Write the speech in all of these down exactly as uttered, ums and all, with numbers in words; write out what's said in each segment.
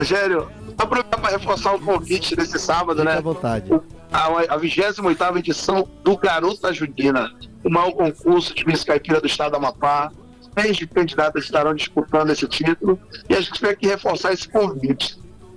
Rogério, aproveitar para reforçar o convite desse sábado, Fique né? à vontade. A, a vigésima oitava edição do Garota Junina, o maior concurso de Miss Caipira do estado do Amapá. Seis candidatas estarão disputando esse título e a gente tem que reforçar esse convite.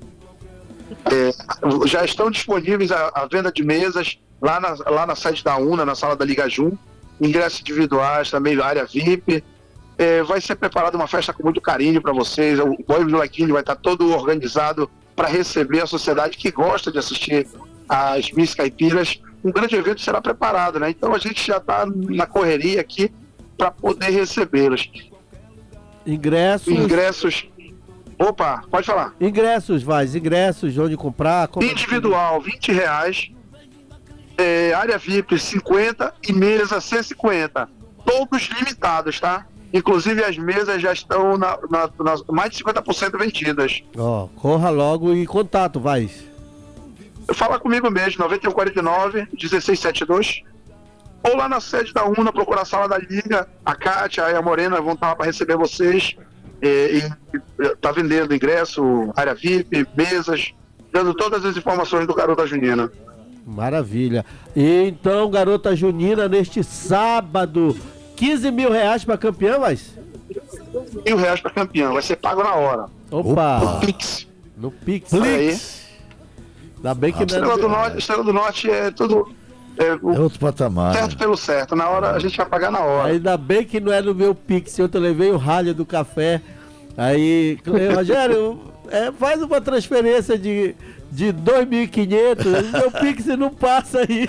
É, já estão disponíveis a, a venda de mesas lá na, lá na sede da UNA, na sala da Liga Jun, ingressos individuais, também área V I P. É, vai ser preparada uma festa com muito carinho para vocês. O Boi Molequinho vai estar todo organizado para receber a sociedade que gosta de assistir as Miss Caipiras. Um grande evento será preparado, né? Então a gente já está na correria aqui para poder recebê-los. Ingressos. Ingressos. Opa, pode falar. Ingressos, vai. Ingressos, de onde comprar. Como... Individual, vinte reais. É, área V I P, cinquenta e mesa, cento e cinquenta. Todos limitados, tá? Inclusive as mesas já estão na, na, na mais de cinquenta por cento vendidas. Ó, corra logo e contato, vai. Fala comigo mesmo, nove um quatro nove, um seis sete dois. Ou lá na sede da UNA, procurar a sala da Liga. A Kátia e a Morena vão estar lá para receber vocês. E, e tá vendendo ingresso, área V I P, mesas, dando todas as informações do Garota Junina. Maravilha. E então, Garota Junina, neste sábado, quinze mil reais para campeã, mas? Mil reais para campeã, vai ser pago na hora. Opa! No Pix. No Pix. Pix. Ainda bem que ah, não é... do Norte, Estrela do Norte é tudo... É, o... é outro patamar. Certo pelo certo, na hora a gente vai pagar na hora. Ainda bem que não é no meu Pix, eu levei o rádio do café. Aí, Rogério, é, faz uma transferência de, de dois mil e quinhentos, meu Pix não passa aí.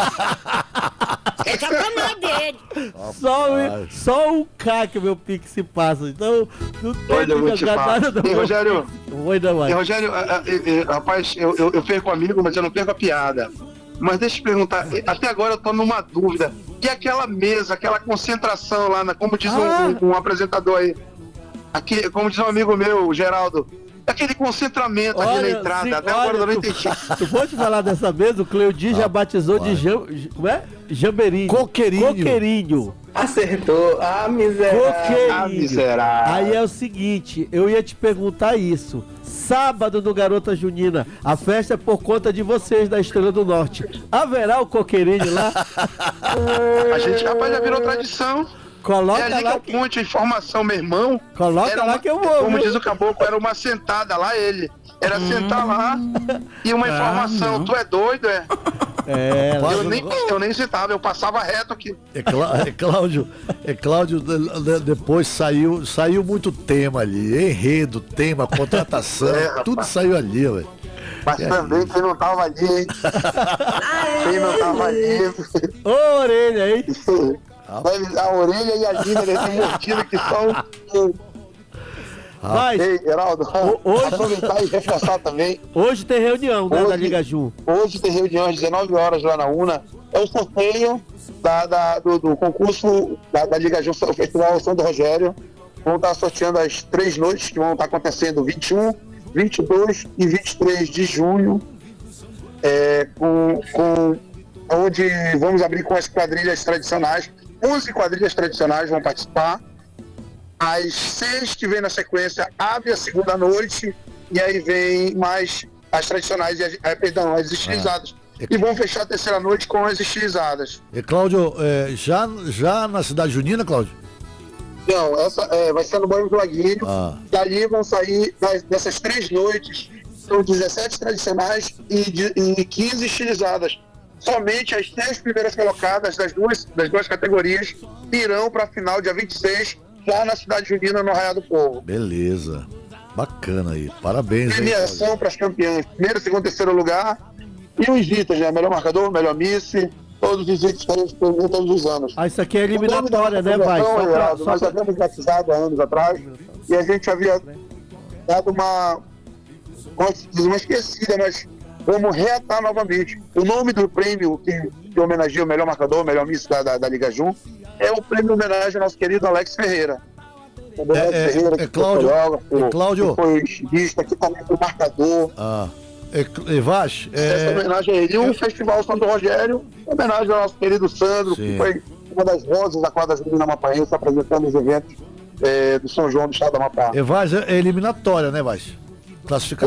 É sacanagem dele. Só, o, só o K que o meu Pix se passa. Então, não tem que pagar nada do e, Rogério, Oi, não, e, Rogério, a, a, a, rapaz, eu, eu, eu perco amigo, mas eu não perco a piada. Mas deixa eu te perguntar, até agora eu tô numa dúvida. E aquela mesa, aquela concentração lá, na, como diz ah. um, um, um apresentador aí, aqui, como diz um amigo meu, o Geraldo, aquele concentramento olha, aqui na entrada, sim, até olha, agora eu não entendi. Tu pode falar dessa mesa? O Cleudi ah, já batizou vai. de jam, como é? Jamberinho. Coqueirinho. Coqueirinho. Acertou. Ah, miserável. Coqueirinho. Ah, miserável. Aí é o seguinte, eu ia te perguntar isso. Sábado no Garota Junina, a festa é por conta de vocês da Estrela do Norte. Haverá o coqueirinho lá? A gente, rapaz, já virou tradição. Coloca é ali lá que eu ponte a informação, meu irmão. Coloca era lá uma, que eu vou. Como viu? diz o caboclo, era uma sentada lá ele. Era hum. sentar lá e uma informação. Ah, tu é doido, é? É, eu, nem, eu nem sentava, eu passava reto aqui. É, Clá, é Cláudio, é Cláudio, depois saiu, saiu muito tema ali, enredo, tema, contratação, é, tudo saiu ali, velho. Mas é também isso. Quem não tava ali, hein? Quem não tava ali. Ô, orelha, hein? A orelha e a Gina desse mortido que são. Mas, Ei, Geraldo, hoje, aproveitar e reforçar também. Hoje tem reunião, né, hoje, da Liga Jun. Hoje tem reunião às dezenove horas lá na UNA. É o sorteio da, da, do, do concurso da, da Liga Jun, o Festival São do Rogério. Vão estar sorteando as três noites que vão estar acontecendo vinte e um, vinte e dois e vinte e três de junho. É, com, com, onde vamos abrir com as quadrilhas tradicionais. onze quadrilhas tradicionais vão participar. As seis que vem na sequência abre a segunda noite e aí vem mais as tradicionais, é, perdão, as estilizadas. Ah, é... E vão fechar a terceira noite com as estilizadas. E Cláudio, é, já, já na cidade junina, Cláudio? Não, essa é, vai ser no Banho do Laguinho. Ah. Dali vão sair das, dessas três noites, são dezessete tradicionais e, de, e quinze estilizadas. Somente as três primeiras colocadas das duas, das duas categorias irão para a final dia vinte e seis, lá na cidade junina, no Arraial do Povo. Beleza. Bacana aí. Parabéns. Premiação para as campeãs. Primeiro, segundo, terceiro lugar. E os itens, né? Melhor marcador, melhor miss. Todos os itens que a gente premia todos os anos. Ah, isso aqui é eliminatória, né, vai? Só pra, só nós pra... havíamos batizado há anos atrás. E a gente havia dado uma, uma esquecida, mas vamos reatar novamente. O nome do prêmio que, que homenageia o melhor marcador, o melhor miss da, da, da Liga Jun, é o prêmio homenagem ao nosso querido Alex Ferreira. É, Alex é, Ferreira, é, é Cláudio, é Cláudio. Que foi estilista, aqui também foi marcador. Ah, é, é Vaz, é... Essa homenagem a ele. E o Festival Santo Rogério, homenagem ao nosso querido Sandro, Sim. que foi uma das vozes da quadra junina amapaense, apresentando os eventos é, do São João do estado do Amapá. É Vaz, é eliminatória, né, Vaz? Classificação.